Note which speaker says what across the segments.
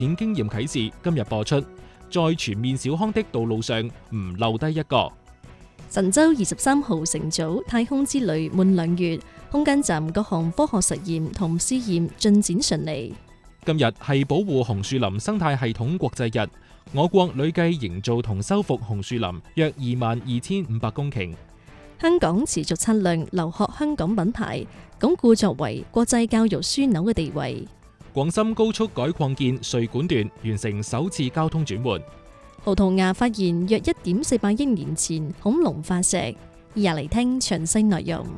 Speaker 1: 經驗啟示今日播出，在全面小康的道路上唔漏低一個。
Speaker 2: 神舟23號乘組太空之旅滿2月，空間站各項科學實驗同試驗進展順利。
Speaker 1: 今日係保護紅樹林生態系統國際日，我國累計營造同修復紅樹林約22,500公頃。香港持續擦亮留學香港品牌，鞏固作為國際教育樞紐嘅地位。廣深高速改擴建穗莞段完成首次交通轉換。葡萄牙發現約1.48億年前恐龍化石，以下嚟聽詳細內容。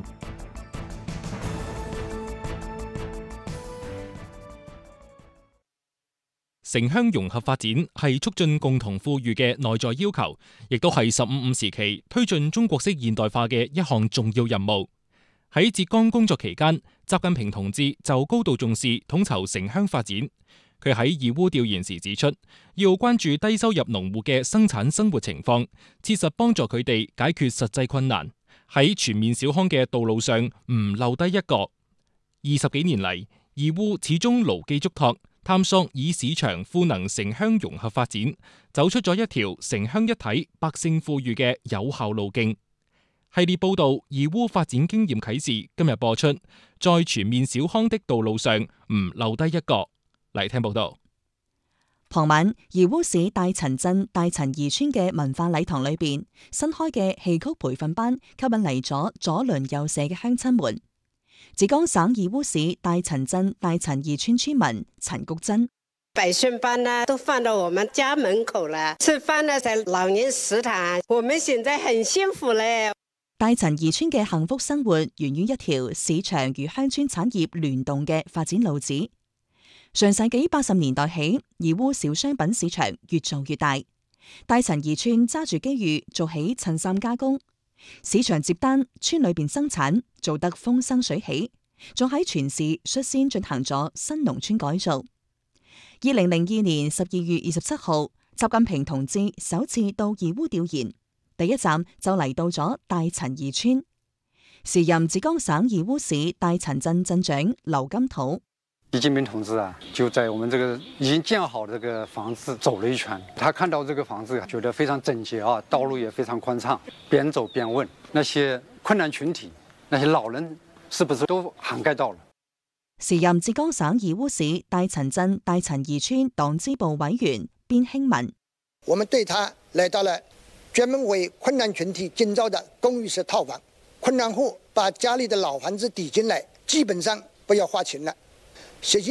Speaker 1: 城鄉融合發展係促進共同富裕嘅內在要求，亦都係15時期推進中國式現代化嘅一項重要任務。喺浙江工作期間，習近平同志就高度重視統籌城鄉發展。佢喺義烏調研時指出，要關注低收入農戶嘅生產生活情況，切實幫助佢哋解決實際困難，喺全面小康嘅道路上唔漏低一個。20幾年嚟，義烏始終牢記囑託，探索以市場賦能城鄉融合發展，走出咗一條城鄉一體、百姓富裕嘅有效路徑。系列報道義烏發展經驗啟示今日播出，在全面小康的道路上唔漏低一個。嚟聽報道。
Speaker 3: 傍晚，義烏市大陳鎮大陳兒村嘅文化禮堂裏邊，新開嘅戲曲培訓班吸引嚟咗左鄰右舍嘅鄉親們。浙江省義烏市大陳鎮大陳兒村村民陳菊珍：
Speaker 4: 培訓班呢都放到我們家門口了，吃飯呢在老年食堂，我們現在很幸福咧。
Speaker 3: 大陳兒村嘅幸福生活源於一條市場與鄉村產業聯動嘅發展路子。上世紀80年代起，義烏小商品市場越做越大，大陳兒村揸住機遇做起襯衫加工，市場接單，村裏邊生產做得風生水起，仲喺全市率先進行咗新農村改造。2002年12月27號，習近平同志首次到義烏調研，第一站就嚟到咗大陳兒村。時任浙江省義烏市大陳鎮鎮長劉金土：
Speaker 5: 習近平同志啊，就在我們這個已經建好的這個房子走了一圈，他看到這個房子，覺得非常整潔啊，道路也非常寬敞。邊走邊問那些困難群體，那些老人是不是都涵蓋到了？
Speaker 3: 時任浙江省義烏市大陳鎮大陳兒村黨支部委員邊興文：
Speaker 6: 我們對他來到了專門為困難群體建造的公寓式套房，困難戶把家裏的老房子抵進來，基本上不要花錢了。